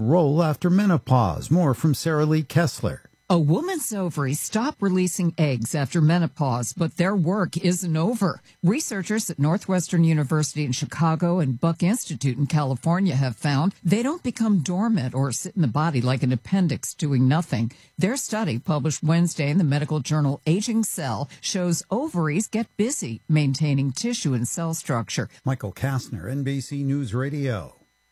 role after menopause. More from Sarah Lee Kessler. A woman's ovaries stop releasing eggs after menopause, but their work isn't over. Researchers at Northwestern University in Chicago and Buck Institute in California have found they don't become dormant or sit in the body like an appendix doing nothing. Their study, published Wednesday in the medical journal Aging Cell, shows ovaries get busy maintaining tissue and cell structure. Michael Kastner, NBC News Radio.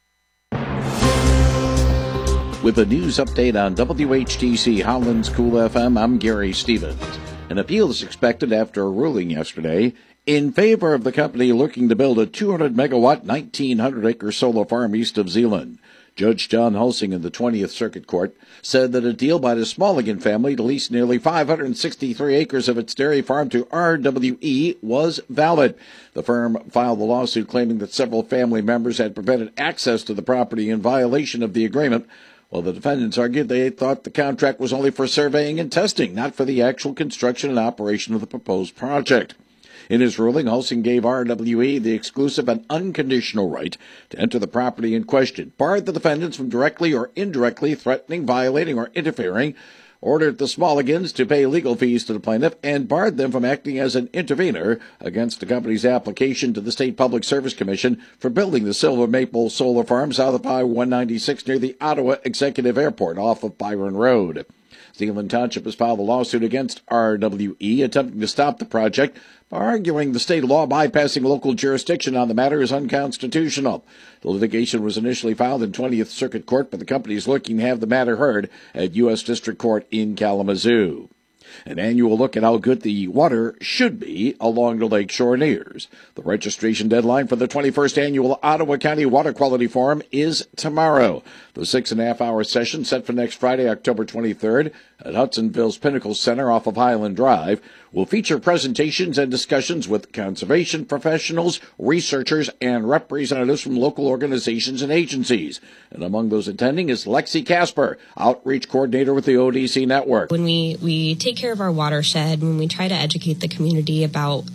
With a news update on WHTC Holland's Cool FM, I'm Gary Stevens. An appeal is expected after a ruling yesterday in favor of the company looking to build a 200-megawatt, 1,900-acre solar farm east of Zeeland. Judge John Hulsing in the 20th Circuit Court said that a deal by the Smulligan family to lease nearly 563 acres of its dairy farm to RWE was valid. The firm filed a lawsuit claiming that several family members had prevented access to the property in violation of the agreement. Well, the defendants argued they thought the contract was only for surveying and testing, not for the actual construction and operation of the proposed project. In his ruling, Hulsing gave RWE the exclusive and unconditional right to enter the property in question, barred the defendants from directly or indirectly threatening, violating, or interfering, ordered the Smulligans to pay legal fees to the plaintiff, and barred them from acting as an intervener against the company's application to the State Public Service Commission for building the Silver Maple Solar Farm south of I-196 near the Ottawa Executive Airport off of Byron Road. Zeeland Township has filed a lawsuit against RWE, attempting to stop the project by arguing the state law bypassing local jurisdiction on the matter is unconstitutional. The litigation was initially filed in 20th Circuit Court, but the company is looking to have the matter heard at U.S. District Court in Kalamazoo. An annual look at how good the water should be along the lakeshore nears. The registration deadline for the 21st annual Ottawa County Water Quality Forum is tomorrow. The 6.5-hour session, set for next Friday, October 23rd, at Hudsonville's Pinnacle Center off of Highland Drive, will feature presentations and discussions with conservation professionals, researchers, and representatives from local organizations and agencies. And among those attending is Lexi Casper, Outreach Coordinator with the ODC Network. When we take care of our watershed, when we try to educate the community about,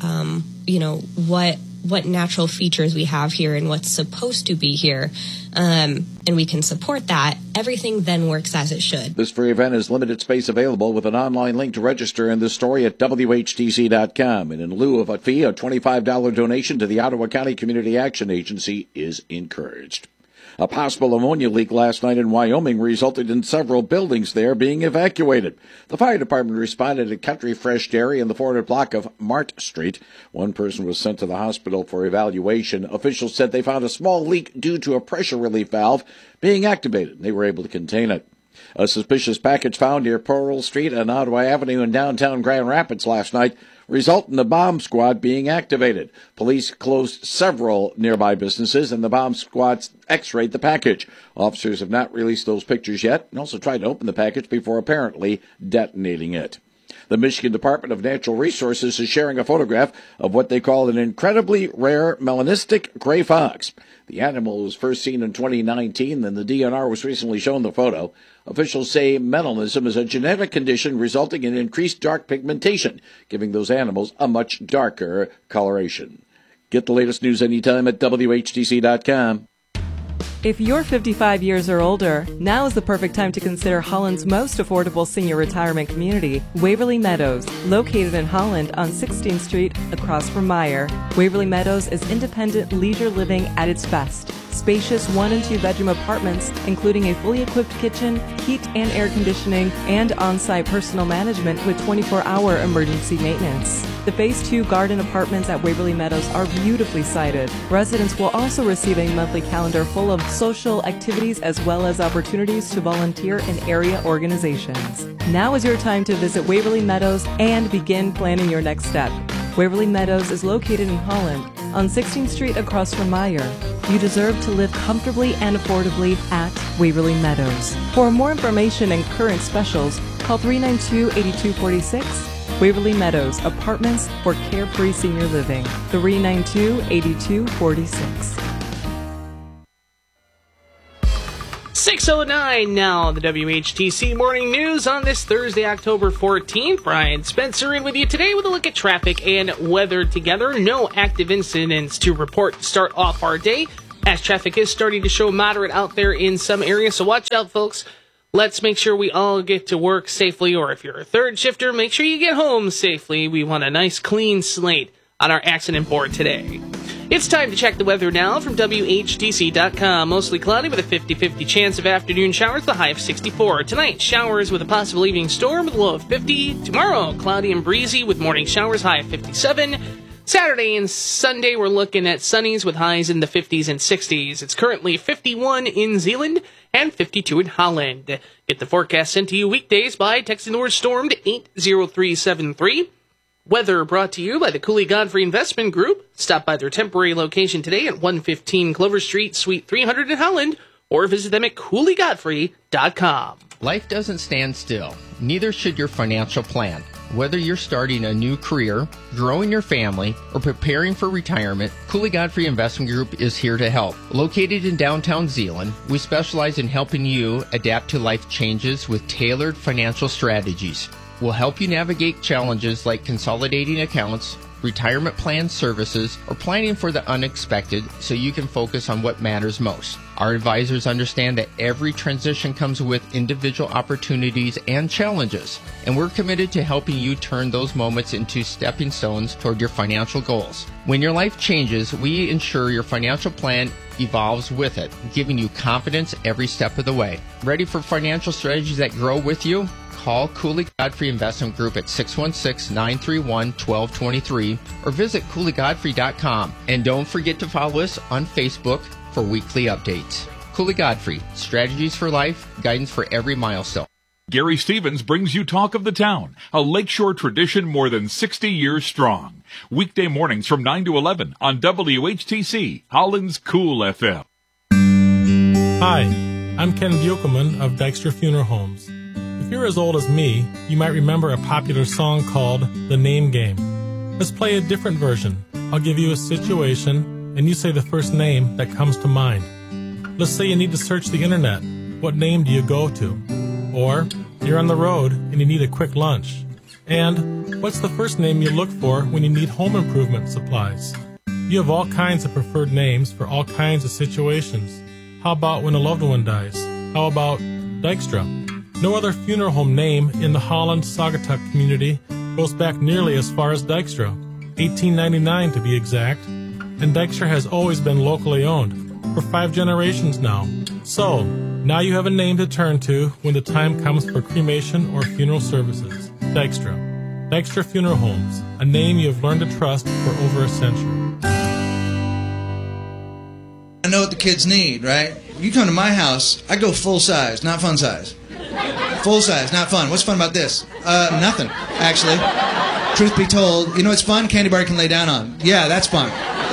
what natural features we have here and what's supposed to be here, and we can support that, everything then works as it should. This free event has limited space available with an online link to register in this story at WHTC.com. And in lieu of a fee, a $25 donation to the Ottawa County Community Action Agency is encouraged. A possible ammonia leak last night in Wyoming resulted in several buildings there being evacuated. The fire department responded at Country Fresh Dairy in the 400 block of Mart Street. One person was sent to the hospital for evaluation. Officials said they found a small leak due to a pressure relief valve being activated, and they were able to contain it. A suspicious package found near Pearl Street and Ottawa Avenue in downtown Grand Rapids last night resulted in the bomb squad being activated. Police closed several nearby businesses, and the bomb squad x-rayed the package. Officers have not released those pictures yet, and also tried to open the package before apparently detonating it. The Michigan Department of Natural Resources is sharing a photograph of what they call an incredibly rare melanistic gray fox. The animal was first seen in 2019, and the DNR was recently shown the photo. Officials say melanism is a genetic condition resulting in increased dark pigmentation, giving those animals a much darker coloration. Get the latest news anytime at WHTC.com. If you're 55 years or older, now is the perfect time to consider Holland's most affordable senior retirement community, Waverly Meadows, located in Holland on 16th Street across from Meyer. Waverly Meadows is independent leisure living at its best. Spacious 1- and 2-bedroom apartments, including a fully equipped kitchen, heat and air conditioning, and on-site personal management with 24-hour emergency maintenance. The Phase 2 garden apartments at Waverly Meadows are beautifully sited. Residents will also receive a monthly calendar full of social activities as well as opportunities to volunteer in area organizations. Now is your time to visit Waverly Meadows and begin planning your next step. Waverly Meadows is located in Holland on 16th Street across from Meyer. You deserve to live comfortably and affordably at Waverly Meadows. For more information and current specials, call 392-8246. Waverly Meadows, apartments for carefree senior living. 392-8246. 6:09 now, the WHTC Morning News on this Thursday, October 14th. Brian Spencer in with you today with a look at traffic and weather together. No active incidents to report to start off our day. as traffic is starting to show moderate out there in some areas. So watch out, folks. Let's make sure we all get to work safely, or if you're a third shifter, make sure you get home safely. We want a nice clean slate on our accident board today. It's time to check the weather now from WHTC.com. Mostly cloudy with a 50-50 chance of afternoon showers, the high of 64. Tonight, showers with a possible evening storm with a low of 50. Tomorrow, cloudy and breezy with morning showers, high of 57. Saturday and Sunday, we're looking at sunnies with highs in the 50s and 60s. It's currently 51 in Zeeland and 52 in Holland. Get the forecast sent to you weekdays by texting the word storm to 80373. Weather brought to you by the Cooley Godfrey Investment Group. Stop by their temporary location today at 115 Clover Street, Suite 300 in Holland, or visit them at CooleyGodfrey.com. Life doesn't stand still. Neither should your financial plan. Whether you're starting a new career, growing your family, or preparing for retirement, Cooley Godfrey Investment Group is here to help. Located in downtown Zeeland, we specialize in helping you adapt to life changes with tailored financial strategies. We'll help you navigate challenges like consolidating accounts, retirement plan services, or planning for the unexpected so you can focus on what matters most. Our advisors understand that every transition comes with individual opportunities and challenges, and we're committed to helping you turn those moments into stepping stones toward your financial goals. When your life changes, we ensure your financial plan evolves with it, giving you confidence every step of the way. Ready for financial strategies that grow with you? Call Cooley Godfrey Investment Group at 616-931-1223 or visit CooleyGodfrey.com. And don't forget to follow us on Facebook for weekly updates. Cooley Godfrey, strategies for life, guidance for every milestone. Gary Stevens brings you Talk of the Town, a lakeshore tradition more than 60 years strong. Weekday mornings from 9 to 11 on WHTC, Holland's Cool FM. Hi, I'm Ken Buchelman of Dykstra Funeral Homes. If you're as old as me, you might remember a popular song called The Name Game. Let's play a different version. I'll give you a situation, and you say the first name that comes to mind. Let's say you need to search the internet. What name do you go to? Or you're on the road and you need a quick lunch. And what's the first name you look for when you need home improvement supplies? You have all kinds of preferred names for all kinds of situations. How about when a loved one dies? How about Dykstra? No other funeral home name in the Holland-Saugatuck community goes back nearly as far as Dykstra, 1899 to be exact, and Dykstra has always been locally owned, for 5 generations now. So, now you have a name to turn to when the time comes for cremation or funeral services. Dykstra. Dykstra Funeral Homes, a name you have learned to trust for over a century. I know what the kids need, right? You come to my house, I go full size, not fun size. Full size, not fun. What's fun about this? Nothing, actually. Truth be told, you know what's fun? Candy bar you can lay down on. Yeah, that's fun.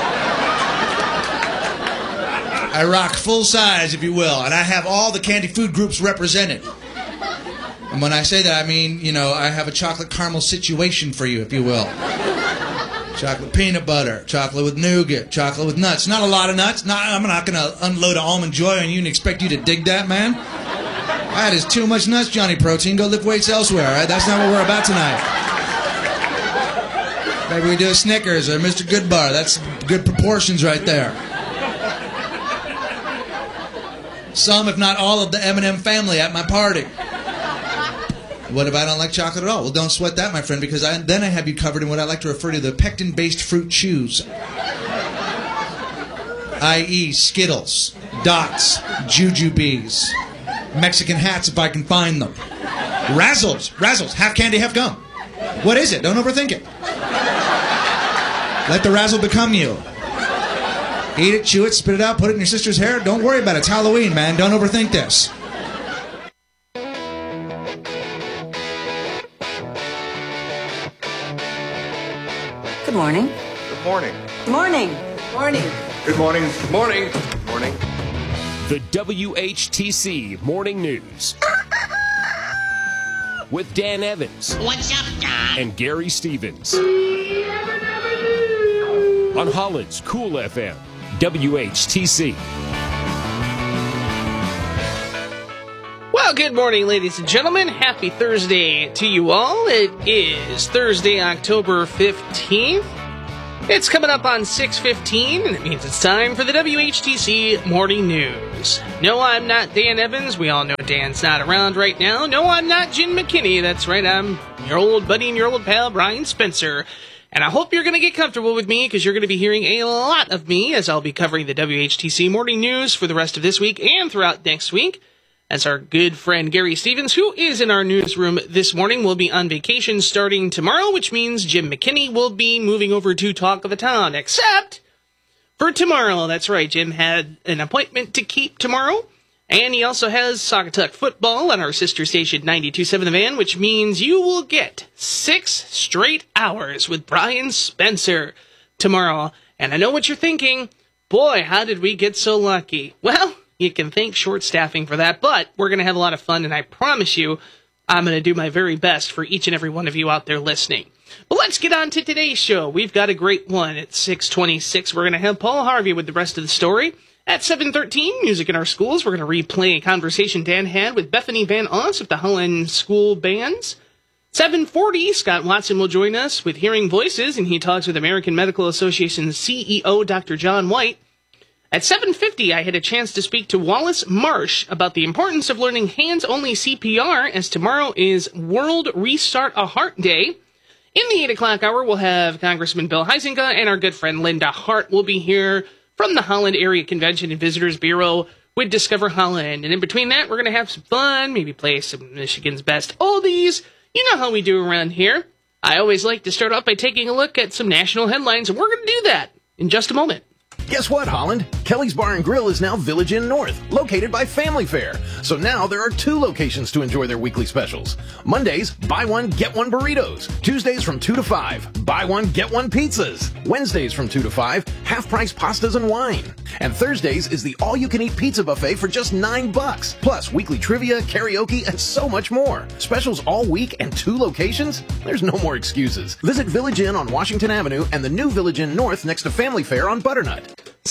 I rock full size, if you will, and I have all the candy food groups represented. And when I say that, I mean, you know, I have a chocolate caramel situation for you, if you will. Chocolate peanut butter, chocolate with nougat, chocolate with nuts. Not a lot of nuts. I'm not going to unload an Almond Joy on you and expect you to dig that, man. That is too much nuts, Johnny Protein. Go lift weights elsewhere, all right? That's not what we're about tonight. Maybe we do a Snickers or Mr. Goodbar. That's good proportions right there. Some, if not all, of the M&M family at my party. What if I don't like chocolate at all? Well, don't sweat that, my friend, because then I have you covered in what I like to refer to the pectin-based fruit chews. I.e. Skittles, Dots, Jujubes, Mexican hats if I can find them. Razzles, half candy, half gum. What is it? Don't overthink it. Let the razzle become you. Eat it, chew it, spit it out, put it in your sister's hair. Don't worry about it. It's Halloween, man. Don't overthink this. Good morning. Good morning. Morning. Morning. Good morning. Good morning. Good morning. The WHTC Morning News. With Dan Evans. What's up, Don? And Gary Stevens. On Holland's Cool FM, WHTC. Well, good morning, ladies and gentlemen. Happy Thursday to you all. It is Thursday, October 15th. It's coming up on 6:15, and it means it's time for the WHTC Morning News. No, I'm not Dan Evans. We all know Dan's not around right now. No, I'm not Jim McKinney. That's right, I'm your old buddy and your old pal, Brian Spencer. And I hope you're going to get comfortable with me, because you're going to be hearing a lot of me as I'll be covering the WHTC Morning News for the rest of this week and throughout next week. As our good friend Gary Stevens, who is in our newsroom this morning, will be on vacation starting tomorrow, which means Jim McKinney will be moving over to Talk of the Town, except for tomorrow. That's right, Jim had an appointment to keep tomorrow, and he also has Saugatuck football on our sister station 92.7 The Van, which means you will get 6 straight hours with Brian Spencer tomorrow. And I know what you're thinking, boy, how did we get so lucky? Well, you can thank short staffing for that, but we're going to have a lot of fun, and I promise you, I'm going to do my very best for each and every one of you out there listening. But let's get on to today's show. We've got a great one. At 6:26, we're going to have Paul Harvey with the rest of the story. At 7:13, Music in Our Schools, we're going to replay a conversation Dan had with Bethany Van Oss of the Holland School Bands. 7:40, Scott Watson will join us with Hearing Voices, and he talks with American Medical Association CEO Dr. John White. At 7:50, I had a chance to speak to Wallace Marsh about the importance of learning hands-only CPR, as tomorrow is World Restart a Heart Day. In the 8 o'clock hour, we'll have Congressman Bill Huizenga, and our good friend Linda Hart will be here from the Holland Area Convention and Visitors Bureau with Discover Holland. And in between that, we're going to have some fun, maybe play some Michigan's Best Oldies. You know how we do around here. I always like to start off by taking a look at some national headlines, and we're going to do that in just a moment. Guess what, Holland? Kelly's Bar and Grill is now Village Inn North, located by Family Fare. So now there are 2 locations to enjoy their weekly specials. Mondays, buy one, get one burritos. Tuesdays from 2 to 5, buy one, get one pizzas. Wednesdays from 2 to 5, half-price pastas and wine. And Thursdays is the all-you-can-eat pizza buffet for just $9. Plus weekly trivia, karaoke, and so much more. Specials all week and 2 locations? There's no more excuses. Visit Village Inn on Washington Avenue and the new Village Inn North next to Family Fare on Butternut.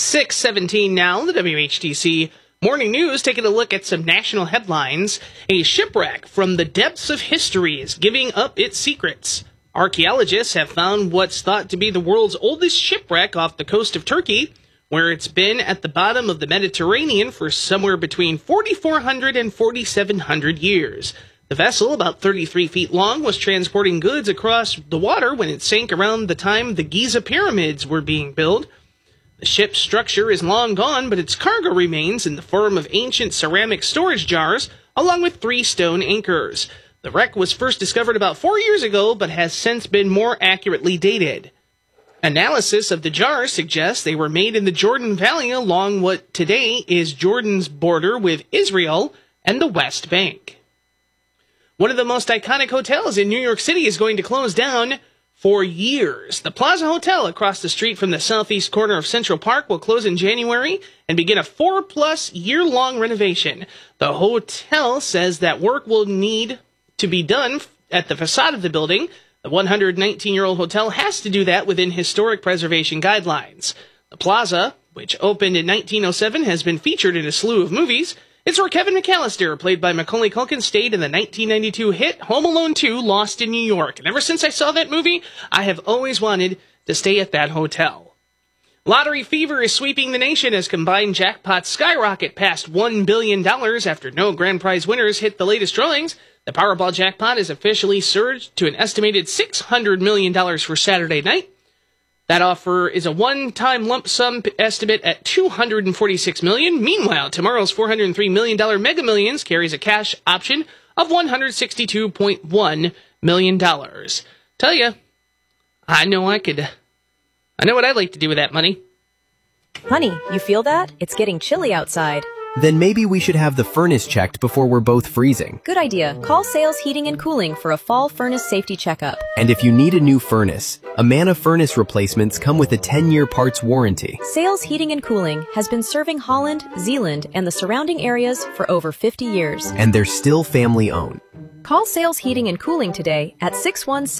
6:17 now, the WHTC Morning News, taking a look at some national headlines. A shipwreck from the depths of history is giving up its secrets. Archaeologists have found what's thought to be the world's oldest shipwreck off the coast of Turkey, where it's been at the bottom of the Mediterranean for somewhere between 4,400 and 4,700 years. The vessel, about 33 feet long, was transporting goods across the water when it sank around the time the Giza pyramids were being built. The ship's structure is long gone, but its cargo remains in the form of ancient ceramic storage jars, along with 3 stone anchors. The wreck was first discovered about 4 years ago, but has since been more accurately dated. Analysis of the jars suggests they were made in the Jordan Valley along what today is Jordan's border with Israel and the West Bank. One of the most iconic hotels in New York City is going to close down for years. The Plaza Hotel across the street from the southeast corner of Central Park will close in January and begin a 4+ year-long renovation. The hotel says that work will need to be done at the facade of the building. The 119-year-old hotel has to do that within historic preservation guidelines. The Plaza, which opened in 1907, has been featured in a slew of movies. It's where Kevin McAllister, played by Macaulay Culkin, stayed in the 1992 hit Home Alone 2, Lost in New York. And ever since I saw that movie, I have always wanted to stay at that hotel. Lottery fever is sweeping the nation as combined jackpots skyrocket past $1 billion after no grand prize winners hit the latest drawings. The Powerball jackpot has officially surged to an estimated $600 million for Saturday night. That offer is a one-time lump sum estimate at $246 million. Meanwhile, tomorrow's $403 million Mega Millions carries a cash option of $162.1 million. Tell you, I know what I'd like to do with that money. Honey, you feel that? It's getting chilly outside. Then maybe we should have the furnace checked before we're both freezing. Good idea. Call Sales Heating and Cooling for a fall furnace safety checkup. And if you need a new furnace, Amana furnace replacements come with a 10-year parts warranty. Sales Heating and Cooling has been serving Holland, Zeeland, and the surrounding areas for over 50 years. And they're still family-owned. Call Sales Heating and Cooling today at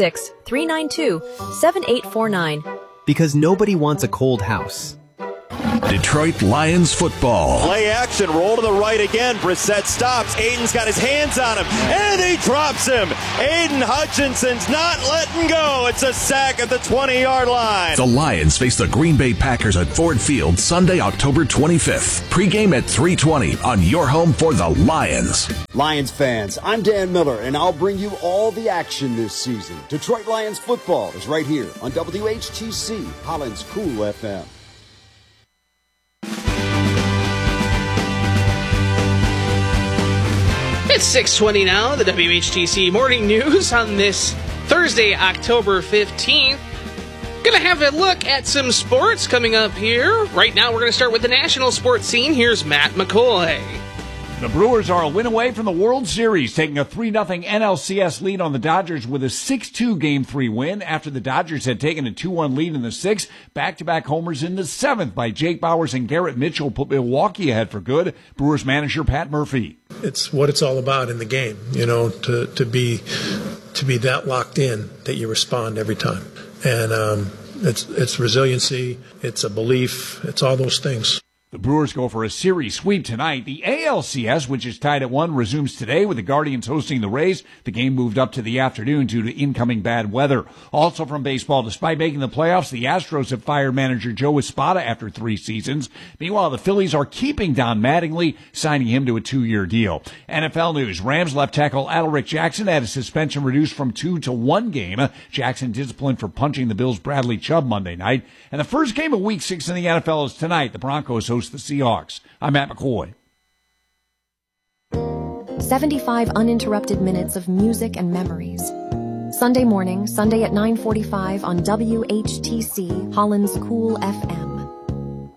616-392-7849. Because nobody wants a cold house. Detroit Lions football. Play action, roll to the right again. Brissett stops. Aiden's got his hands on him, and he drops him. Aiden Hutchinson's not letting go. It's a sack at the 20-yard line. The Lions face the Green Bay Packers at Ford Field Sunday, October 25th. Pre-game at 3:20 on your home for the Lions. Lions fans, I'm Dan Miller, and I'll bring you all the action this season. Detroit Lions football is right here on WHTC, Holland's Cool FM. It's 6:20 now, the WHTC Morning News on this Thursday, October 15th. Gonna have a look at some sports coming up here. Right now, we're gonna start with the national sports scene. Here's Matt McCoy. The Brewers are a win away from the World Series, taking a 3-0 NLCS lead on the Dodgers with a 6-2 Game 3 win after the Dodgers had taken a 2-1 lead in the 6th. Back-to-back homers in the 7th by Jake Bauers and Garrett Mitchell put Milwaukee ahead for good. Brewers manager Pat Murphy. It's what it's all about in the game, to be that locked in that you respond every time. And it's resiliency, it's a belief, it's all those things. The Brewers go for a series sweep tonight. The ALCS, which is tied at 1, resumes today with the Guardians hosting the Rays. The game moved up to the afternoon due to incoming bad weather. Also from baseball, despite making the playoffs, the Astros have fired manager Joe Espada after 3 seasons. Meanwhile, the Phillies are keeping Don Mattingly, signing him to a 2-year deal. NFL news, Rams left tackle Alaric Jackson had his suspension reduced from 2 to 1 game. Jackson disciplined for punching the Bills' Bradley Chubb Monday night. And the first game of Week 6 in the NFL is tonight. The Broncos host the Seahawks. I'm Matt McCoy. 75 uninterrupted minutes of music and memories. Sunday morning, Sunday at 9:45 on WHTC, Holland's Cool FM.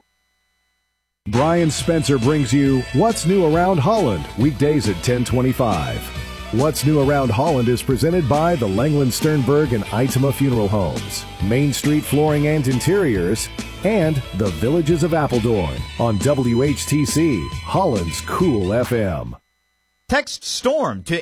Brian Spencer brings you What's New Around Holland, weekdays at 10:25. What's New Around Holland is presented by the Langland Sternberg and Itema Funeral Homes, Main Street Flooring and Interiors, and the Villages of Appledorn on WHTC, Holland's Cool FM. Text STORM to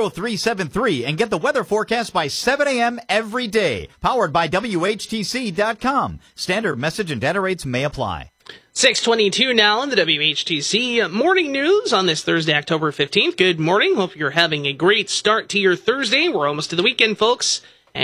80373 and get the weather forecast by 7 a.m. every day. Powered by WHTC.com. Standard message and data rates may apply. 6:22 now in the WHTC Morning News on this Thursday, October 15th. Good morning. Hope you're having a great start to your Thursday. We're almost to the weekend, folks.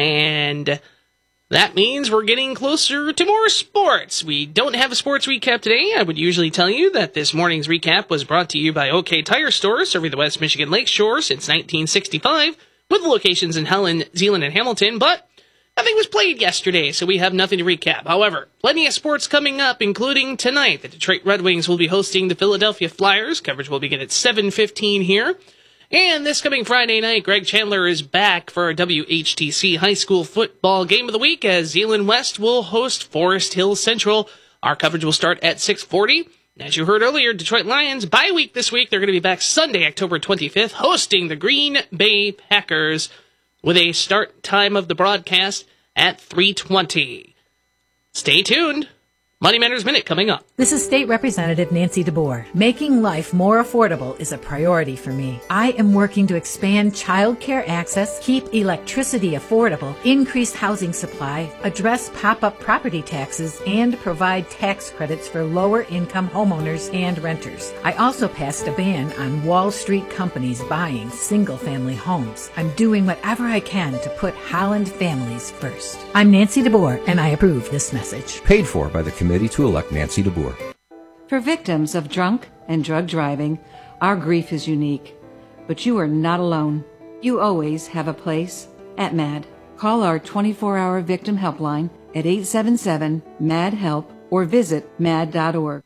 And that means we're getting closer to more sports. We don't have a sports recap today. I would usually tell you that this morning's recap was brought to you by OK Tire Store, serving the West Michigan Lakeshore since 1965, with locations in Helen, Zeeland, and Hamilton, but nothing was played yesterday, so we have nothing to recap. However, plenty of sports coming up, including tonight. The Detroit Red Wings will be hosting the Philadelphia Flyers. Coverage will begin at 7:15 here. And this coming Friday night, Greg Chandler is back for our WHTC High School Football Game of the Week as Zeeland West will host Forest Hill Central. Our coverage will start at 6:40. As you heard earlier, Detroit Lions bye week this week. They're going to be back Sunday, October 25th, hosting the Green Bay Packers with a start time of the broadcast at 3:20. Stay tuned. Money Matters Minute coming up. This is State Representative Nancy DeBoer. Making life more affordable is a priority for me. I am working to expand child care access, keep electricity affordable, increase housing supply, address pop-up property taxes, and provide tax credits for lower-income homeowners and renters. I also passed a ban on Wall Street companies buying single-family homes. I'm doing whatever I can to put Holland families first. I'm Nancy DeBoer, and I approve this message. Paid for by the Committee to elect Nancy DeBoer. For victims of drunk and drug driving, our grief is unique. But you are not alone. You always have a place at MAD. Call our 24-hour victim helpline at 877-MAD-HELP or visit mad.org.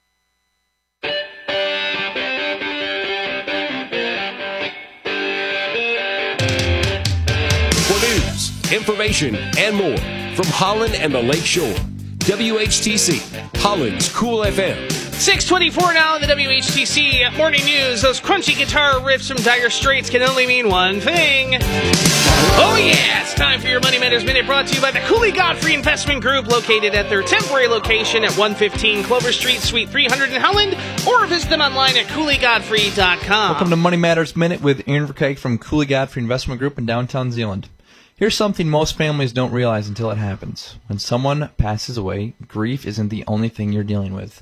For news, information, and more from Holland and the Lake Shore, WHTC, Holland's Cool FM. 6:24 now in the WHTC Morning News. Those crunchy guitar riffs from Dire Straits can only mean one thing. Oh yeah, it's time for your Money Matters Minute, brought to you by the Cooley Godfrey Investment Group, located at their temporary location at 115 Clover Street, Suite 300 in Holland, or visit them online at CooleyGodfrey.com. Welcome to Money Matters Minute with Aaron Verkeek from Cooley Godfrey Investment Group in downtown Zeeland. Here's something most families don't realize until it happens. When someone passes away, grief isn't the only thing you're dealing with.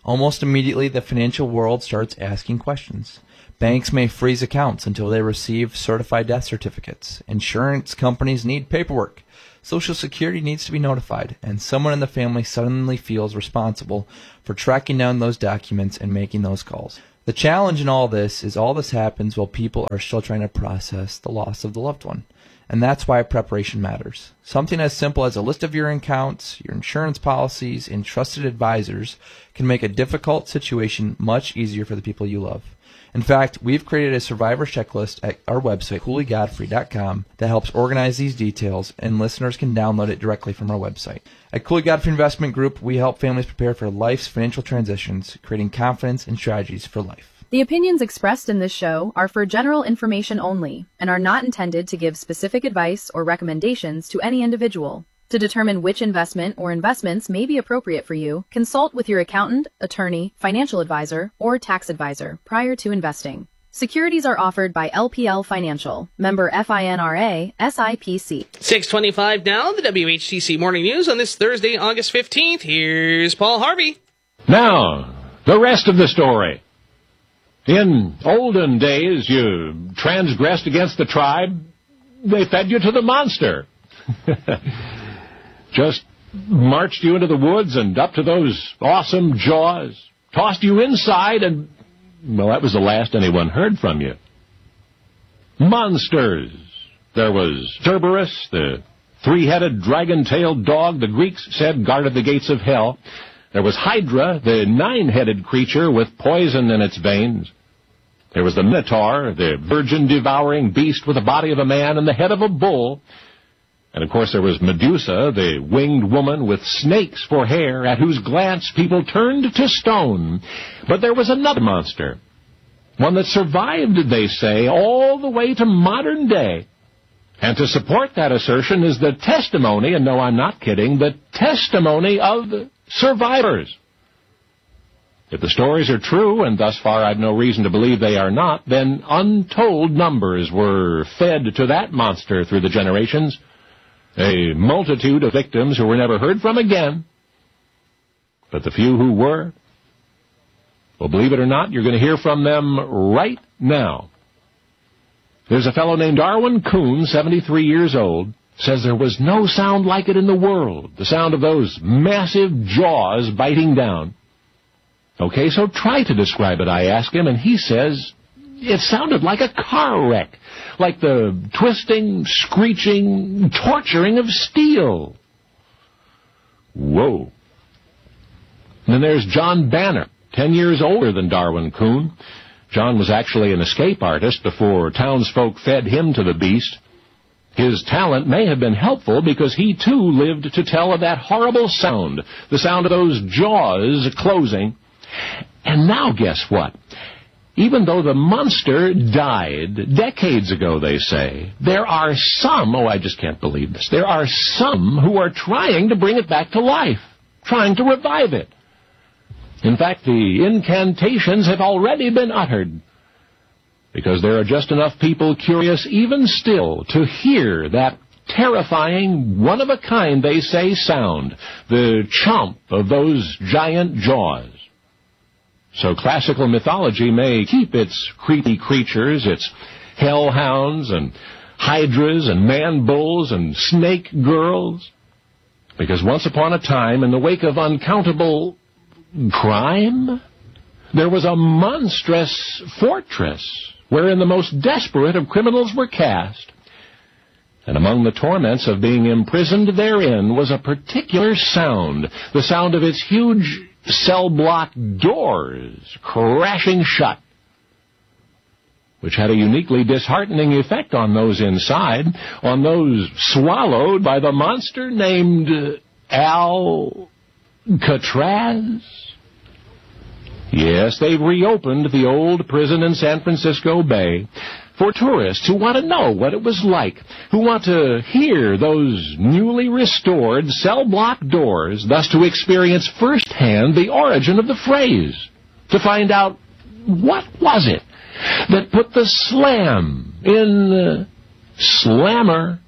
Almost immediately, the financial world starts asking questions. Banks may freeze accounts until they receive certified death certificates. Insurance companies need paperwork. Social Security needs to be notified, and someone in the family suddenly feels responsible for tracking down those documents and making those calls. The challenge in all this is all this happens while people are still trying to process the loss of the loved one. And that's why preparation matters. Something as simple as a list of your accounts, your insurance policies, and trusted advisors can make a difficult situation much easier for the people you love. In fact, we've created a survivor checklist at our website, CooleyGodfrey.com, that helps organize these details, and listeners can download it directly from our website. At Cooley Godfrey Investment Group, we help families prepare for life's financial transitions, creating confidence and strategies for life. The opinions expressed in this show are for general information only and are not intended to give specific advice or recommendations to any individual. To determine which investment or investments may be appropriate for you, consult with your accountant, attorney, financial advisor, or tax advisor prior to investing. Securities are offered by LPL Financial, member FINRA, SIPC. 6:25 now, the WHTC Morning News on this Thursday, August 15th. Here's Paul Harvey. Now, the rest of the story. In olden days, you transgressed against the tribe, they fed you to the monster. Just marched you into the woods and up to those awesome jaws, tossed you inside, and, well, that was the last anyone heard from you. Monsters. There was Cerberus, the three-headed dragon-tailed dog the Greeks said guarded the gates of hell. There was Hydra, the nine-headed creature with poison in its veins. There was the Minotaur, the virgin-devouring beast with the body of a man and the head of a bull. And, of course, there was Medusa, the winged woman with snakes for hair, at whose glance people turned to stone. But there was another monster, one that survived, they say, all the way to modern day. And to support that assertion is the testimony, and no, I'm not kidding, the testimony of survivors. If the stories are true, and thus far I've no reason to believe they are not, then untold numbers were fed to that monster through the generations. A multitude of victims who were never heard from again. But the few who were, well, believe it or not, you're going to hear from them right now. There's a fellow named Darwin Coon, 73 years old, says there was no sound like it in the world, the sound of those massive jaws biting down. Okay, so try to describe it, I ask him, and he says it sounded like a car wreck, like the twisting, screeching, torturing of steel. Whoa. And then there's John Banner, 10 years older than Darwin Coon. John was actually an escape artist before townsfolk fed him to the beast. His talent may have been helpful because he, too, lived to tell of that horrible sound, the sound of those jaws closing. And now guess what? Even though the monster died decades ago, they say, there are some, oh, I just can't believe this, there are some who are trying to bring it back to life, trying to revive it. In fact, the incantations have already been uttered, because there are just enough people curious even still to hear that terrifying, one-of-a-kind, they say, sound, the chomp of those giant jaws. So classical mythology may keep its creepy creatures, its hellhounds and hydras and man-bulls and snake girls, because once upon a time, in the wake of uncountable crime, there was a monstrous fortress wherein the most desperate of criminals were cast. And among the torments of being imprisoned therein was a particular sound, the sound of its huge cell block doors crashing shut, which had a uniquely disheartening effect on those inside, on those swallowed by the monster named Alcatraz. Yes, they've reopened the old prison in San Francisco Bay for tourists who want to know what it was like, who want to hear those newly restored cell block doors, thus to experience firsthand the origin of the phrase, to find out what was it that put the slam in slammer.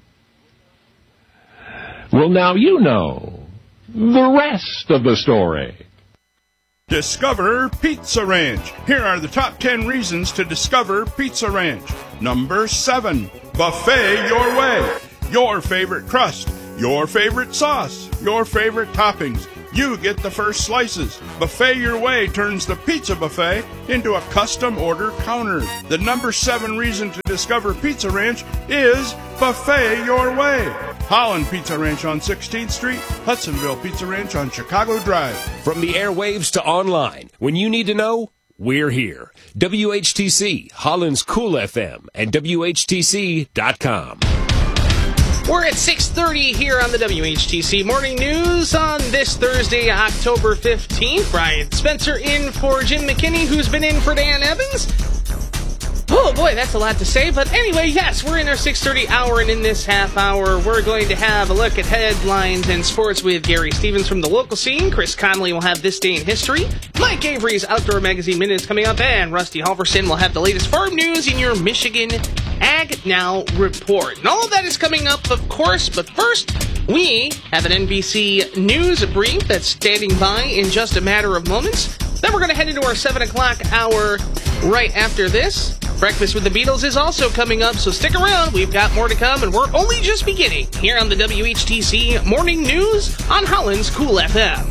Well, now you know the rest of the story. Discover Pizza Ranch. Here are the top 10 reasons to discover Pizza Ranch. Number 7, buffet your way. Your favorite crust, your favorite sauce, your favorite toppings. You get the first slices. Buffet Your Way turns the pizza buffet into a custom order counter. The number 7 reason to discover Pizza Ranch is Buffet Your Way. Holland Pizza Ranch on 16th Street, Hudsonville Pizza Ranch on Chicago Drive. From the airwaves to online, when you need to know, we're here. WHTC, Holland's Cool FM, and WHTC.com. We're at 6:30 here on the WHTC Morning News on this Thursday, October 15th. Brian Spencer in for Jim McKinney, who's been in for Dan Evans. Oh boy, that's a lot to say. But anyway, yes, we're in our 6:30 hour, and in this half hour, we're going to have a look at headlines and sports with Gary Stevens from the local scene. Chris Connolly will have This Day in History. Mike Avery's Outdoor Magazine Minute is coming up, and Rusty Halverson will have the latest farm news in your Michigan Ag Now report. And all of that is coming up, of course, but first, we have an NBC News brief that's standing by in just a matter of moments. Then we're going to head into our 7 o'clock hour right after this. Breakfast with the Beatles is also coming up, so stick around. We've got more to come, and we're only just beginning here on the WHTC Morning News on Holland's Cool FM.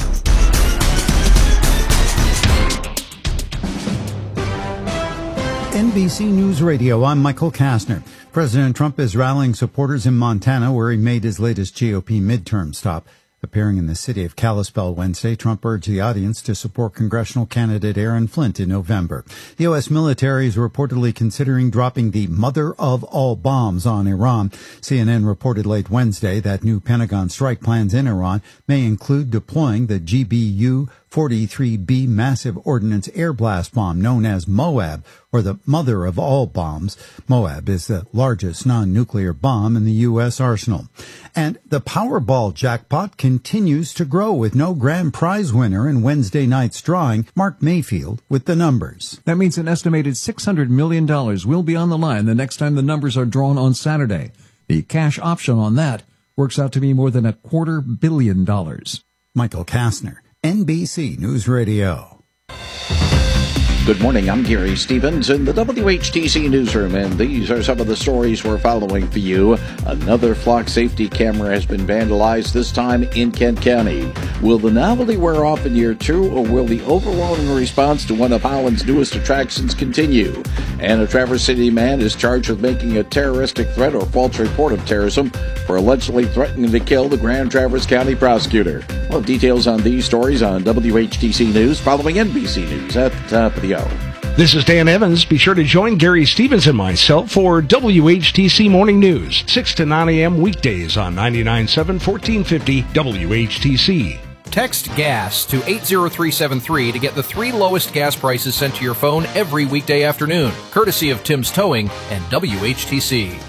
NBC News Radio, I'm Michael Kastner. President Trump is rallying supporters in Montana, where he made his latest GOP midterm stop. Appearing in the city of Kalispell Wednesday, Trump urged the audience to support congressional candidate Aaron Flint in November. The U.S. military is reportedly considering dropping the mother of all bombs on Iran. CNN reported late Wednesday that new Pentagon strike plans in Iran may include deploying the GBU-43B massive ordnance air blast bomb known as Moab, or the mother of all bombs. Moab is the largest non-nuclear bomb in the U.S. arsenal. And the Powerball jackpot continues to grow with no grand prize winner in Wednesday night's drawing. Mark Mayfield with the numbers. That means an estimated $600 million will be on the line the next time the numbers are drawn on Saturday. The cash option on that works out to be more than $250 million. Michael Kastner, NBC News Radio. Good morning, I'm Gary Stevens in the WHTC newsroom, and these are some of the stories we're following for you. Another flock safety camera has been vandalized, this time in Kent County. Will the novelty wear off in year 2, or will the overwhelming response to one of Holland's newest attractions continue? And a Traverse City man is charged with making a terroristic threat or false report of terrorism for allegedly threatening to kill the Grand Traverse County prosecutor. Well, details on these stories on WHTC News following NBC News at the top of the hour. This is Dan Evans. Be sure to join Gary Stevens and myself for WHTC Morning News, 6 to 9 a.m. weekdays on 99.7 1450 WHTC. Text GAS to 80373 to get the 3 lowest gas prices sent to your phone every weekday afternoon, courtesy of Tim's Towing and WHTC.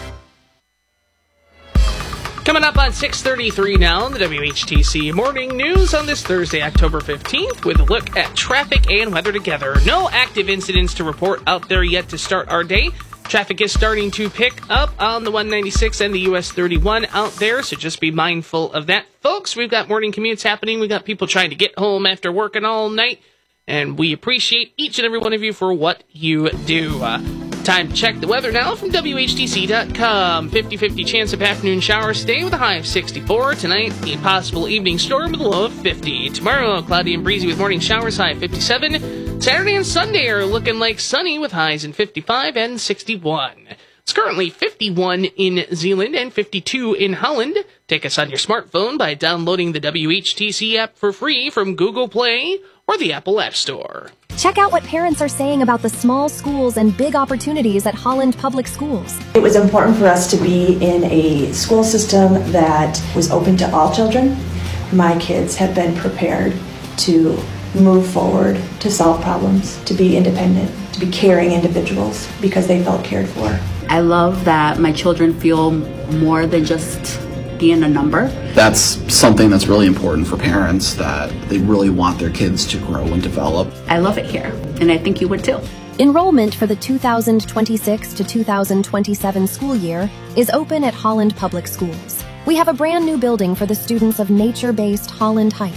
Coming up on 6:33 now on the WHTC Morning News on this Thursday, October 15th, with a look at traffic and weather together. No active incidents to report out there yet to start our day. Traffic is starting to pick up on the 196 and the US 31 out there, so just be mindful of that. Folks, we've got morning commutes happening. We've got people trying to get home after working all night, and we appreciate each and every one of you for what you do. Time to check the weather now from WHTC.com. 50-50 chance of afternoon showers today with a high of 64. Tonight, a possible evening storm with a low of 50. Tomorrow, cloudy and breezy with morning showers, high of 57. Saturday and Sunday are looking like sunny with highs in 55 and 61. It's currently 51 in Zeeland and 52 in Holland. Take us on your smartphone by downloading the WHTC app for free from Google Play or the Apple App Store. Check out what parents are saying about the small schools and big opportunities at Holland Public Schools. It was important for us to be in a school system that was open to all children. My kids have been prepared to move forward, to solve problems, to be independent, to be caring individuals because they felt cared for. I love that my children feel more than just being a number. That's something that's really important for parents, that they really want their kids to grow and develop. I love it here, and I think you would too. Enrollment for the 2026 to 2027 school year is open at Holland Public Schools. We have a brand new building for the students of nature-based Holland Heights.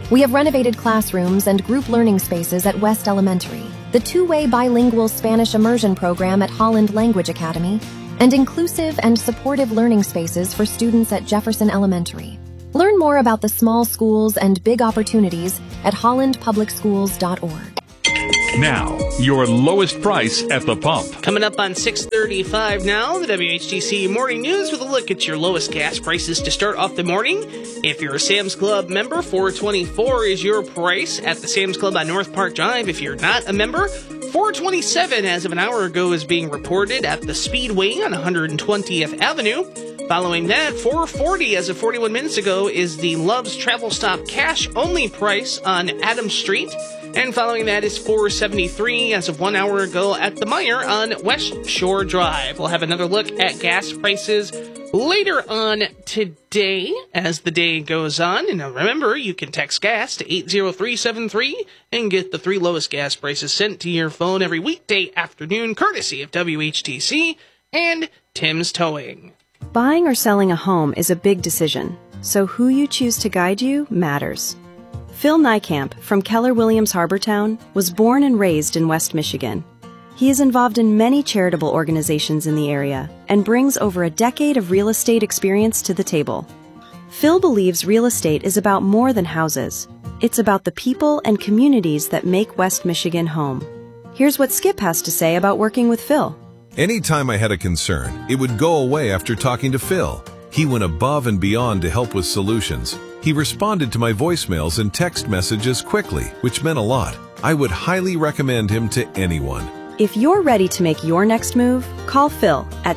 We have renovated classrooms and group learning spaces at West Elementary, the two-way bilingual Spanish immersion program at Holland Language Academy, and inclusive and supportive learning spaces for students at Jefferson Elementary. Learn more about the small schools and big opportunities at hollandpublicschools.org. Now, your lowest price at the pump. Coming up on 6:35 now, the WHTC Morning News with a look at your lowest gas prices to start off the morning. If you're a Sam's Club member, $4.24 is your price at the Sam's Club on North Park Drive. If you're not a member, $4.27 as of an hour ago is being reported at the Speedway on 120th Avenue. Following that, $4.40 as of 41 minutes ago is the Love's Travel Stop cash-only price on Adams Street. And following that is $4.73 as of 1 hour ago at the Meijer on West Shore Drive. We'll have another look at gas prices later on today as the day goes on. And now remember, you can text gas to 80373 and get the 3 lowest gas prices sent to your phone every weekday afternoon, courtesy of WHTC and Tim's Towing. Buying or selling a home is a big decision, so who you choose to guide you matters. Phil Niekamp from Keller Williams Harbortown was born and raised in West Michigan. He is involved in many charitable organizations in the area and brings over a decade of real estate experience to the table. Phil believes real estate is about more than houses. It's about the people and communities that make West Michigan home. Here's what Skip has to say about working with Phil. Anytime I had a concern, it would go away after talking to Phil. He went above and beyond to help with solutions. He responded to my voicemails and text messages quickly, which meant a lot. I would highly recommend him to anyone. If you're ready to make your next move, call Phil at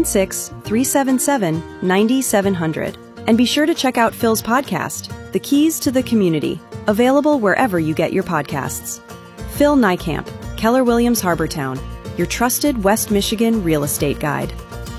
616-377-9700. And be sure to check out Phil's podcast, The Keys to the Community, available wherever you get your podcasts. Phil Niekamp, Keller Williams Harbortown, your trusted West Michigan real estate guide.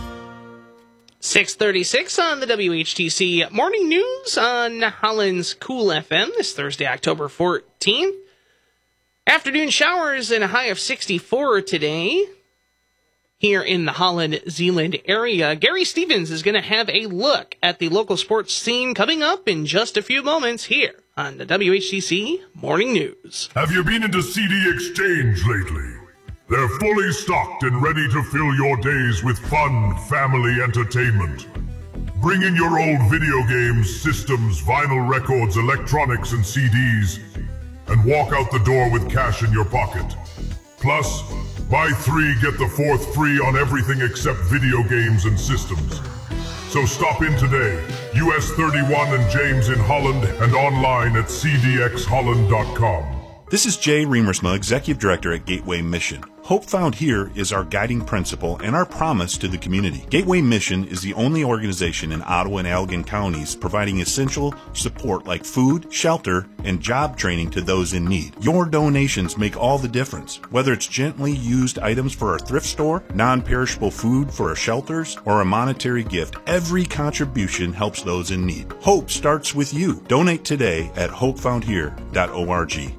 6:36 on the WHTC Morning News on Holland's Cool FM this Thursday, October 14th. Afternoon showers and a high of 64 today here in the Holland-Zeeland area. Gary Stevens is going to have a look at the local sports scene coming up in just a few moments here on the WHTC Morning News. Have you been into CD Exchange lately? They're fully stocked and ready to fill your days with fun, family entertainment. Bring in your old video games, systems, vinyl records, electronics, and CDs, and walk out the door with cash in your pocket. Plus, buy 3, get the 4th free on everything except video games and systems. So stop in today, US 31 and James in Holland, and online at cdxholland.com. This is Jay Remersma, Executive Director at Gateway Mission. Hope Found Here is our guiding principle and our promise to the community. Gateway Mission is the only organization in Ottawa and Allegan counties providing essential support like food, shelter, and job training to those in need. Your donations make all the difference. Whether it's gently used items for our thrift store, non-perishable food for our shelters, or a monetary gift, every contribution helps those in need. Hope starts with you. Donate today at hopefoundhere.org.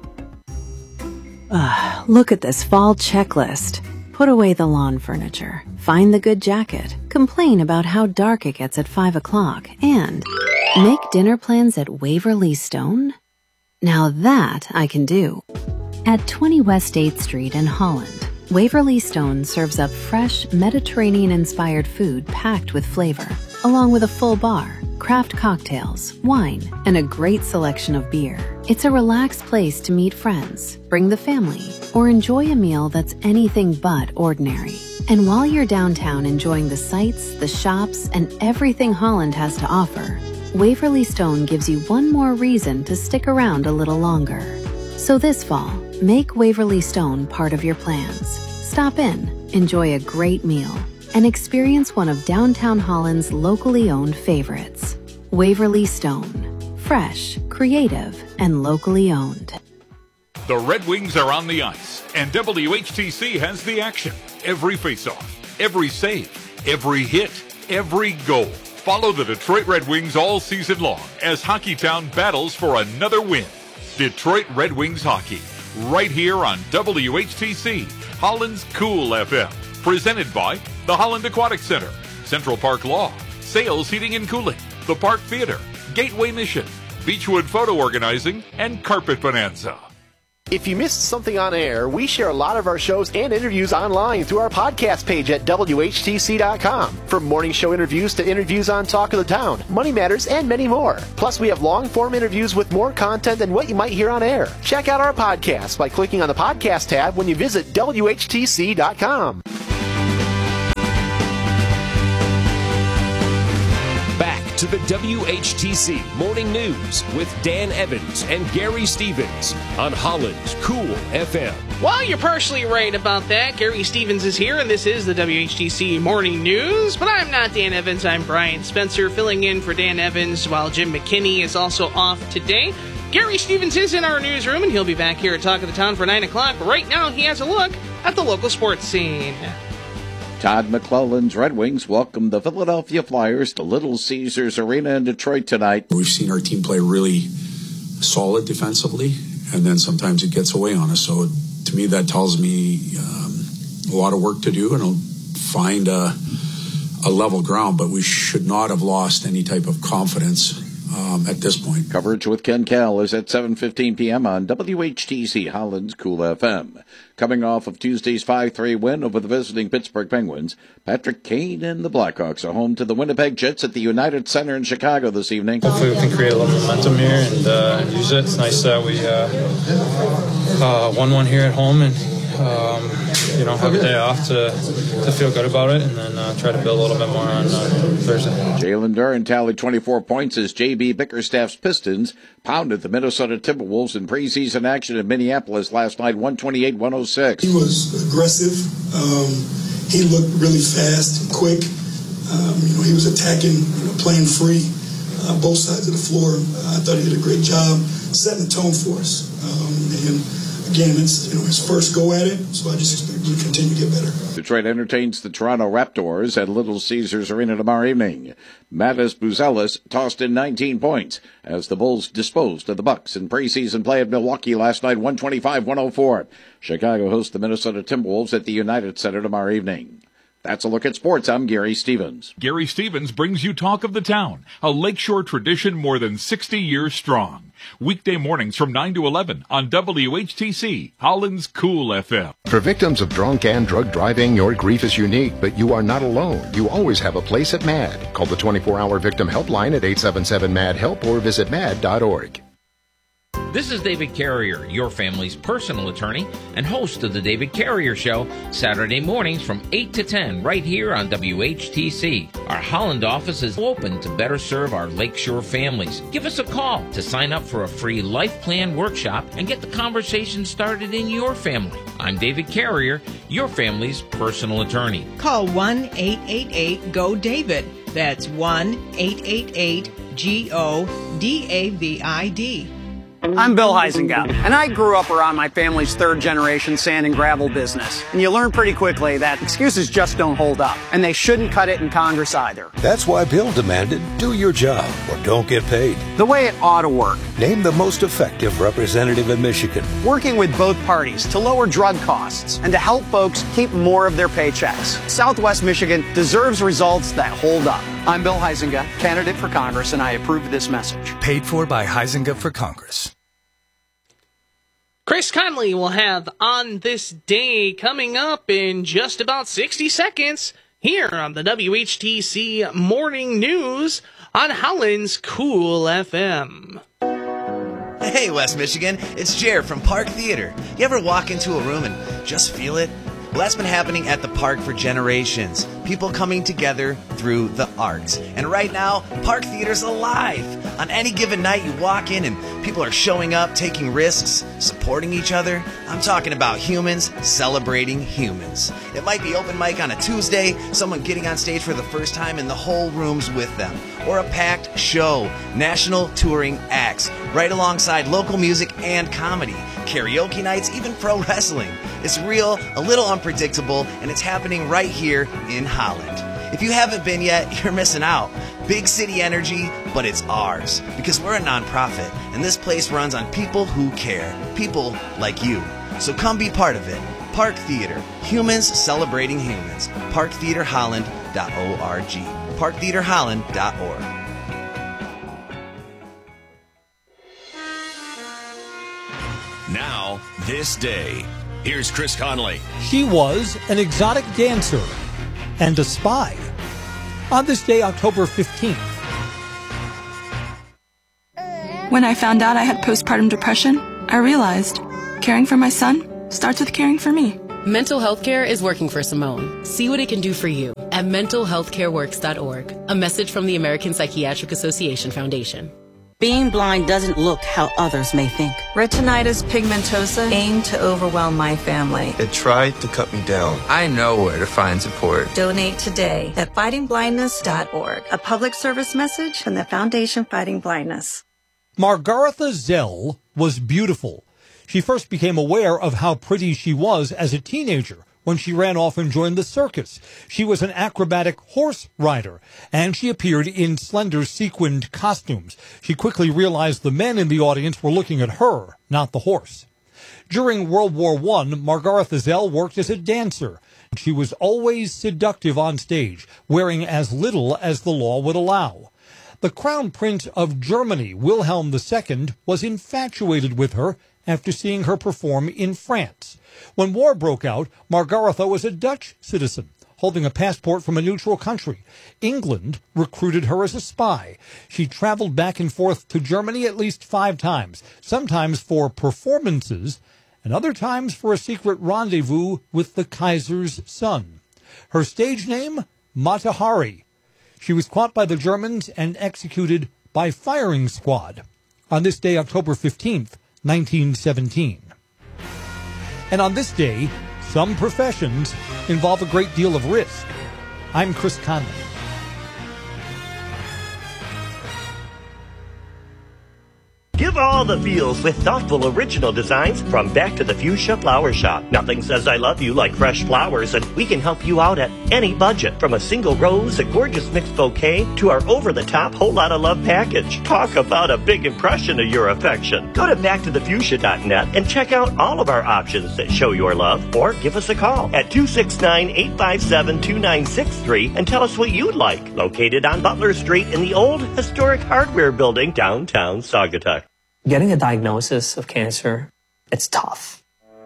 Look at this fall checklist. Put away the lawn furniture. Find the good jacket. Complain about how dark it gets at 5 o'clock. And make dinner plans at Waverly Stone? Now that I can do. At 20 West 8th Street in Holland, Waverly Stone serves up fresh, Mediterranean-inspired food packed with flavor, along with a full bar, craft cocktails, wine, and a great selection of beer. It's a relaxed place to meet friends, bring the family, or enjoy a meal that's anything but ordinary. And while you're downtown enjoying the sights, the shops, and everything Holland has to offer, Waverly Stone gives you one more reason to stick around a little longer. So this fall, make Waverly Stone part of your plans. Stop in, enjoy a great meal, and experience one of downtown Holland's locally owned favorites. Waverly Stone. Fresh, creative, and locally owned. The Red Wings are on the ice, and WHTC has the action. Every faceoff, every save, every hit, every goal. Follow the Detroit Red Wings all season long as Hockeytown battles for another win. Detroit Red Wings Hockey, right here on WHTC, Holland's Cool FM. Presented by the Holland Aquatic Center, Central Park Law, Sales Heating and Cooling, the Park Theater, Gateway Mission, Beechwood Photo Organizing, and Carpet Bonanza. If you missed something on air, we share a lot of our shows and interviews online through our podcast page at WHTC.com. From morning show interviews to interviews on Talk of the Town, Money Matters, and many more. Plus, we have long-form interviews with more content than what you might hear on air. Check out our podcast by clicking on the podcast tab when you visit WHTC.com. Back to the WHTC Morning News with Dan Evans and Gary Stevens on Holland's Cool FM. Well, you're partially right about that. Gary Stevens is here, and this is the WHTC Morning News. But I'm not Dan Evans. I'm Brian Spencer, filling in for Dan Evans while Jim McKinney is also off today. Gary Stevens is in our newsroom, and he'll be back here at Talk of the Town for 9 o'clock. But right now, he has a look at the local sports scene. Todd McClellan's Red Wings welcome the Philadelphia Flyers to Little Caesars Arena in Detroit tonight. We've seen our team play really solid defensively, and then sometimes it gets away on us. So to me, that tells me a lot of work to do, and I'll find a level ground, but we should not have lost any type of confidence at this point. Coverage with Ken Kell is at 7:15 p.m. on WHTC Holland's Cool FM. Coming off of Tuesday's 5-3 win over the visiting Pittsburgh Penguins, Patrick Kane and the Blackhawks are home to the Winnipeg Jets at the United Center in Chicago this evening. Hopefully we can create a little momentum here and use it. It's nice that we won one here at home and have a day off to feel good about it, and then try to build a little bit more on Thursday. Jalen Duren tallied 24 points as J.B. Bickerstaff's Pistons pounded the Minnesota Timberwolves in preseason action in Minneapolis last night, 128-106. He was aggressive. He looked really fast and quick. He was attacking, playing free, both sides of the floor. I thought he did a great job setting the tone for us. Again, it's his first go at it, so I just expect him to continue to get better. Detroit entertains the Toronto Raptors at Little Caesars Arena tomorrow evening. Mattis Buzelis tossed in 19 points as the Bulls disposed of the Bucks in preseason play at Milwaukee last night, 125-104. Chicago hosts the Minnesota Timberwolves at the United Center tomorrow evening. That's a look at sports. I'm Gary Stevens. Gary Stevens brings you Talk of the Town, a Lakeshore tradition more than 60 years strong. Weekday mornings from 9 to 11 on WHTC, Holland's Cool FM. For victims of drunk and drug driving, your grief is unique, but you are not alone. You always have a place at MAD. Call the 24-hour victim helpline at 877-MAD-HELP or visit mad.org. This is David Carrier, your family's personal attorney and host of The David Carrier Show, Saturday mornings from 8 to 10 right here on WHTC. Our Holland office is open to better serve our Lakeshore families. Give us a call to sign up for a free life plan workshop and get the conversation started in your family. I'm David Carrier, your family's personal attorney. Call 1-888-GO-DAVID. That's 1-888-GO-DAVID. I'm Bill Huizenga, and I grew up around my family's third-generation sand and gravel business. And you learn pretty quickly that excuses just don't hold up, and they shouldn't cut it in Congress either. That's why Bill demanded, do your job or don't get paid. The way it ought to work. Name the most effective representative in Michigan. Working with both parties to lower drug costs and to help folks keep more of their paychecks. Southwest Michigan deserves results that hold up. I'm Bill Huizenga, candidate for Congress, and I approve this message. Paid for by Huizenga for Congress. Chris Conley will have On This Day coming up in just about 60 seconds here on the WHTC Morning News on Holland's Cool FM. Hey, West Michigan, it's Jared from Park Theater. You ever walk into a room and just feel it? Well, that's been happening at the park for generations. People coming together through the arts. And right now, Park Theater's alive. On any given night, you walk in and people are showing up, taking risks, supporting each other. I'm talking about humans celebrating humans. It might be open mic on a Tuesday, someone getting on stage for the first time and the whole room's with them. Or a packed show, national touring acts, right alongside local music and comedy. Karaoke nights, even pro wrestling. It's real, a little unpredictable, and it's happening right here in Holland. If you haven't been yet, you're missing out. Big city energy, but it's ours. Because we're a nonprofit, and this place runs on people who care. People like you. So come be part of it. Park Theater. Humans celebrating humans. ParkTheaterHolland.org. ParkTheaterHolland.org. this day. Here's Chris Conley. She was an exotic dancer and a spy. On this day, October 15th. When I found out I had postpartum depression, I realized caring for my son starts with caring for me. Mental health care is working for Simone. See what it can do for you at mentalhealthcareworks.org. A message from the American Psychiatric Association Foundation. Being blind doesn't look how others may think. Retinitis pigmentosa aimed to overwhelm my family. It tried to cut me down. I know where to find support. Donate today at fightingblindness.org. A public service message from the Foundation Fighting Blindness. Margaretha Zell was beautiful. She first became aware of how pretty she was as a teenager when she ran off and joined the circus. She was an acrobatic horse rider, and she appeared in slender sequined costumes. She quickly realized the men in the audience were looking at her, not the horse. During World War I, Margaretha Zell worked as a dancer. She was always seductive on stage, wearing as little as the law would allow. The Crown Prince of Germany, Wilhelm II, was infatuated with her after seeing her perform in France. When war broke out, Margaretha was a Dutch citizen, holding a passport from a neutral country. England recruited her as a spy. She traveled back and forth to Germany at least 5 times, sometimes for performances, and other times for a secret rendezvous with the Kaiser's son. Her stage name, Mata Hari. She was caught by the Germans and executed by firing squad on this day, October 15th, 1917. And on this day, some professions involve a great deal of risk. I'm Chris Conley. Give all the feels with thoughtful original designs from Back to the Fuchsia Flower Shop. Nothing says I love you like fresh flowers, and we can help you out at any budget. From a single rose, a gorgeous mixed bouquet, to our over-the-top whole lot of love package. Talk about a big impression of your affection. Go to backtothefuchsia.net and check out all of our options that show your love, or give us a call at 269-857-2963 and tell us what you'd like. Located on Butler Street in the old historic hardware building downtown Saugatuck. Getting a diagnosis of cancer, it's tough.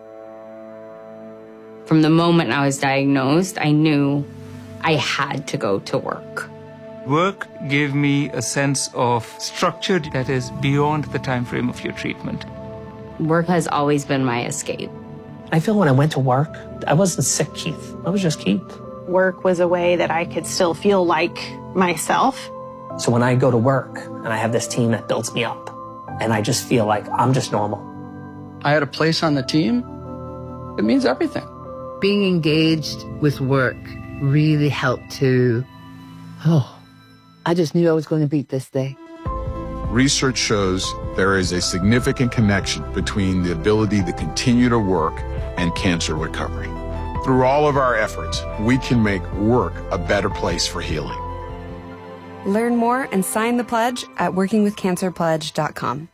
From the moment I was diagnosed, I knew I had to go to work. Work gave me a sense of structure that is beyond the time frame of your treatment. Work has always been my escape. I feel when I went to work, I wasn't sick, Keith. I was just Keith. Work was a way that I could still feel like myself. So when I go to work and I have this team that builds me up, and I just feel like I'm just normal. I had a place on the team. It means everything. Being engaged with work really helped to, I just knew I was going to beat this day. Research shows there is a significant connection between the ability to continue to work and cancer recovery. Through all of our efforts, we can make work a better place for healing. Learn more and sign the pledge at workingwithcancerpledge.com.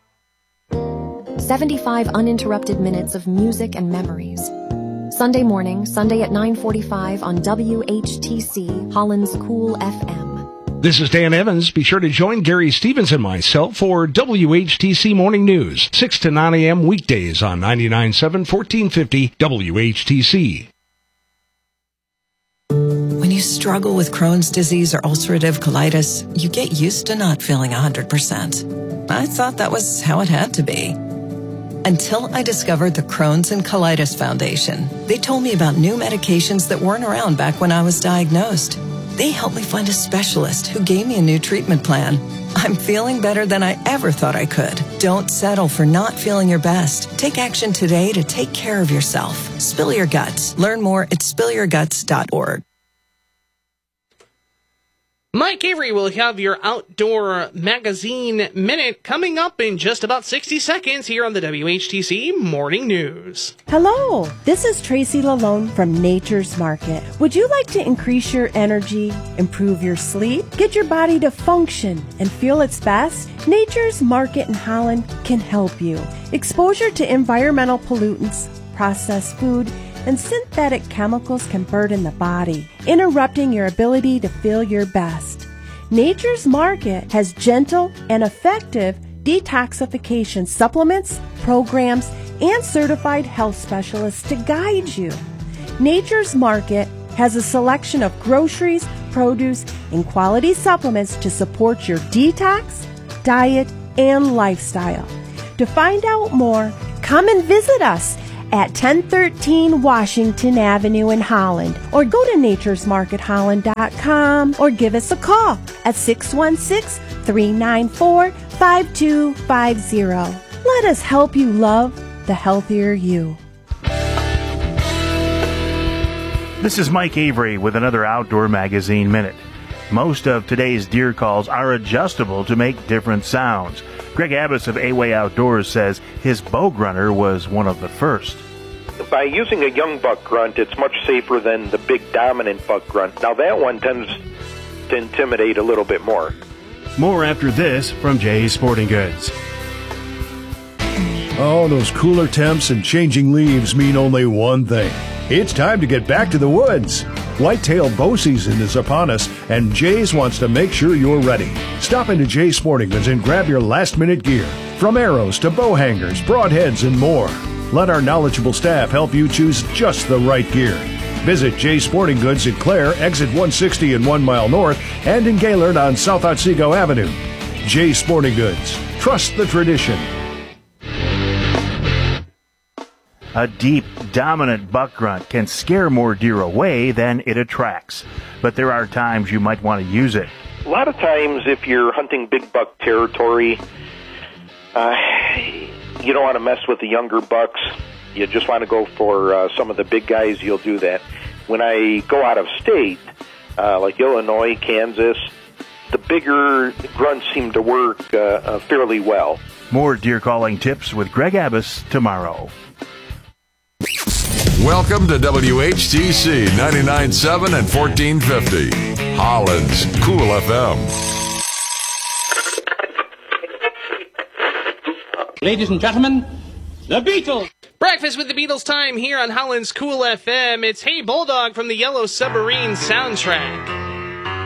75 uninterrupted minutes of music and memories. Sunday morning, Sunday at 9:45 on WHTC, Holland's Cool FM. This is Dan Evans. Be sure to join Gary Stevens and myself for WHTC Morning News, 6 to 9 a.m. weekdays on 99.7, 1450 WHTC. When you struggle with Crohn's disease or ulcerative colitis, you get used to not feeling 100%. I thought that was how it had to be. Until I discovered the Crohn's and Colitis Foundation. They told me about new medications that weren't around back when I was diagnosed. They helped me find a specialist who gave me a new treatment plan. I'm feeling better than I ever thought I could. Don't settle for not feeling your best. Take action today to take care of yourself. Spill your guts. Learn more at spillyourguts.org. Mike Avery will have your Outdoor Magazine Minute coming up in just about 60 seconds here on the WHTC Morning News. Hello, this is Tracy Lalone from Nature's Market. Would you like to increase your energy, improve your sleep, get your body to function and feel its best? Nature's Market in Holland can help you. Exposure to environmental pollutants, processed food, and synthetic chemicals can burden the body, interrupting your ability to feel your best. Nature's Market has gentle and effective detoxification supplements, programs, and certified health specialists to guide you. Nature's Market has a selection of groceries, produce, and quality supplements to support your detox, diet, and lifestyle. To find out more, come and visit us at 1013 Washington Avenue in Holland, or go to naturesmarketholland.com, or give us a call at 616-394-5250. Let us help you love the healthier you. This is Mike Avery with another Outdoor Magazine Minute. Most of today's deer calls are adjustable to make different sounds. Greg Abbas of A-Way Outdoors says his bow grunter was one of the first. By using a young buck grunt, it's much safer than the big dominant buck grunt. Now that one tends to intimidate a little bit more. More after this from Jay's Sporting Goods. Oh, those cooler temps and changing leaves mean only one thing. It's time to get back to the woods. Whitetail bow season is upon us, and Jay's wants to make sure you're ready. Stop into Jay's Sporting Goods and grab your last-minute gear. From arrows to bow hangers, broadheads, and more. Let our knowledgeable staff help you choose just the right gear. Visit Jay's Sporting Goods in Clare, exit 160 and 1 mile north, and in Gaylord on South Otsego Avenue. Jay's Sporting Goods. Trust the tradition. A deep, dominant buck grunt can scare more deer away than it attracts, but there are times you might want to use it. A lot of times, if you're hunting big buck territory, you don't want to mess with the younger bucks. You just want to go for some of the big guys, you'll do that. When I go out of state, like Illinois, Kansas, the bigger grunts seem to work fairly well. More deer calling tips with Greg Abbas tomorrow. Welcome to WHTC 99.7 and 1450, Holland's Cool FM. Ladies and gentlemen, the Beatles. Breakfast with the Beatles time here on Holland's Cool FM. It's Hey Bulldog from the Yellow Submarine soundtrack.